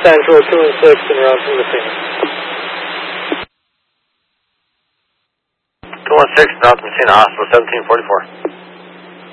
Central 216 and route to the scene. 216, route to the scene, hospital 1744.